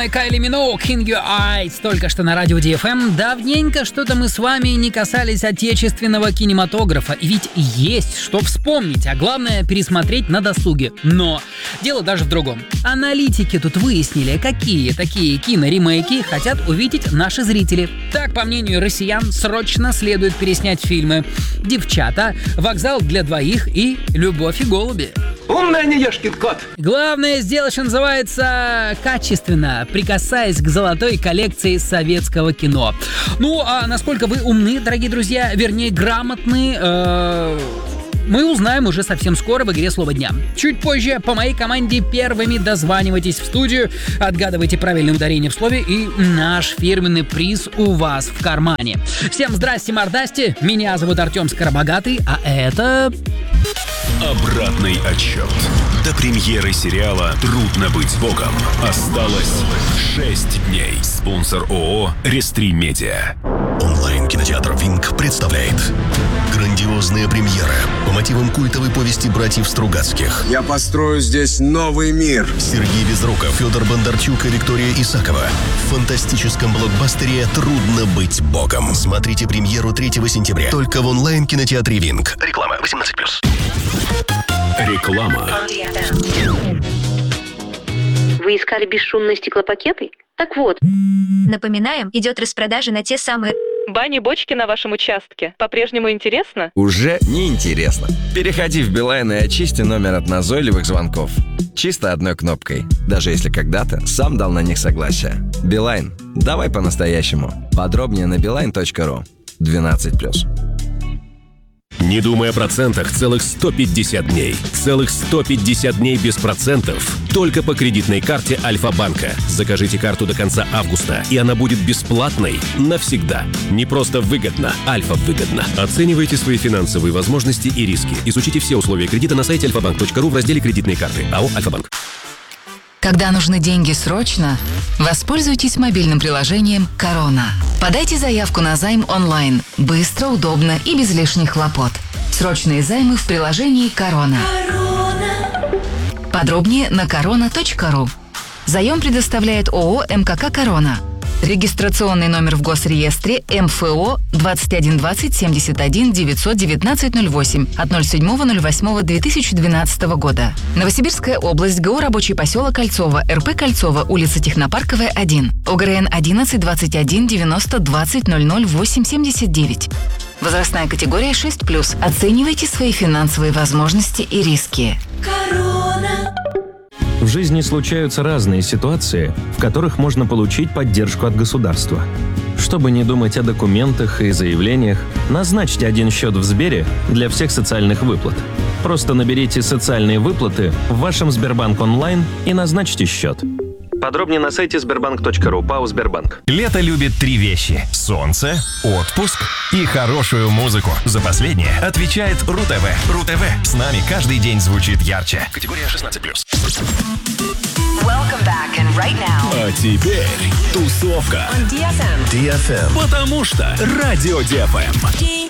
Кайли Миноуг, In Your Eyes, только что на радио DFM. Давненько что-то мы с вами не касались отечественного кинематографа. И ведь есть что вспомнить, а главное пересмотреть на досуге. Но дело даже в другом. Аналитики тут выяснили, какие такие киноремейки хотят увидеть наши зрители. Так, по мнению россиян, срочно следует переснять фильмы «Девчата», «Вокзал для двоих» и «Любовь и голуби». Умная не ешкин кот. Главное сделать, что называется, качественно, прикасаясь к золотой коллекции советского кино. Ну, а насколько вы умны, дорогие друзья, вернее, грамотны, мы узнаем уже совсем скоро в игре «Слово дня». Чуть позже по моей команде первыми дозванивайтесь в студию, отгадывайте правильное ударение в слове, и наш фирменный приз у вас в кармане. Всем здрасте-мордасте, меня зовут Артем Скоробогатый, а это... Обратный отсчет. До премьеры сериала «Трудно быть богом» осталось 6 дней. Спонсор ООО «Рестри Медиа». Онлайн-кинотеатр «Винк» представляет грандиозные премьеры по мотивам культовой повести братьев Стругацких. Я построю здесь новый мир. Сергей Безруков, Федор Бондарчук и Виктория Исакова. В фантастическом блокбастере «Трудно быть богом». Смотрите премьеру 3 сентября. Только в онлайн-кинотеатре «Винк». Реклама 18+. Реклама. Вы искали бесшумные стеклопакеты? Так вот. Напоминаем, идет распродажа на те самые... Бани-бочки на вашем участке. По-прежнему интересно? Уже не интересно. Переходи в Билайн и очисти номер от назойливых звонков. Чисто одной кнопкой. Даже если когда-то сам дал на них согласие. Билайн. Давай по-настоящему. Подробнее на beeline.ru. 12+. Не думай о процентах целых 150 дней. Целых 150 дней без процентов. Только по кредитной карте Альфа-банка. Закажите карту до конца августа, и она будет бесплатной навсегда. Не просто выгодно, Альфа-выгодно. Оценивайте свои финансовые возможности и риски. Изучите все условия кредита на сайте alfabank.ru в разделе «Кредитные карты». АО «Альфа-банк». Когда нужны деньги срочно, воспользуйтесь мобильным приложением «Корона». Подайте заявку на займ онлайн. Быстро, удобно и без лишних хлопот. Срочные займы в приложении «Корона». Подробнее на korona.ru. Заем предоставляет ООО «МКК Корона». Регистрационный номер в Госреестре МФО 2120 71 919 08 от 07.08.2012 года. Новосибирская область, ГО «Рабочий поселок Кольцово», РП Кольцово, улица Технопарковая, 1. ОГРН 11 21 90 20 00 8 79. Возрастная категория 6+. Оценивайте свои финансовые возможности и риски. В жизни случаются разные ситуации, в которых можно получить поддержку от государства. Чтобы не думать о документах и заявлениях, назначьте один счет в Сбере для всех социальных выплат. Просто наберите «Социальные выплаты» в вашем Сбербанк онлайн и назначьте счет. Подробнее на сайте sberbank.ru. ПАО «Сбербанк». Лето любит 3 вещи: солнце, отпуск и хорошую музыку. За последнее отвечает РУ-ТВ. РУ-ТВ. С нами каждый день звучит ярче. Категория 16+. А теперь тусовка. DFM. Потому что радио DFM.